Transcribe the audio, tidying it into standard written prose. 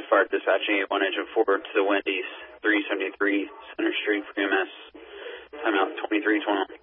Fire Dispatching 81 Engine 4 to the Wendy's, 373 Center Street for EMS. Timeout 2321.